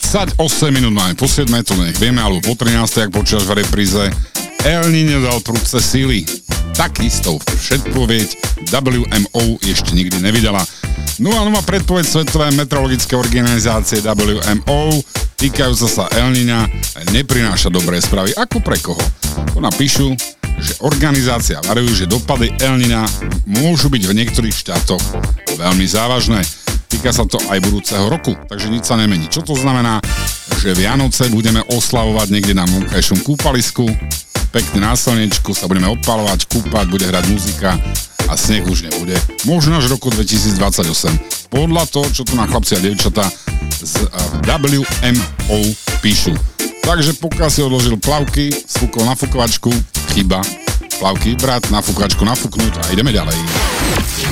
28 minút máme po 7, to nech vieme, alebo po 13, ak počúvaš v repríze. El Niño dal prudce síly. Takisto predpoveď WMO ešte nikdy nevydala. No a nová predpoveď Svetovej meteorologické organizácie WMO týkajúca sa El Niña neprináša dobré správy. Ako pre koho? To napíšu, že organizácia varuje, že dopady El Niña môžu byť v niektorých štátoch veľmi závažné. Týka sa to aj budúceho roku, takže nič sa nemení. Čo to znamená? Že Vianoce budeme oslavovať niekde na vonkajšom kúpalisku, pekne na slnečku sa budeme odpalovať, kúpať, bude hrať muzika a sneh už nebude. Možno až roku 2028. Podľa toho, čo tu na chlapci a dievčatá z WMO píšu. Takže pokiaľ si odložil plavky, sfúkol na fúkovačku, chyba, plavky brať, na fúkovačku nafúknúť a ideme ďalej.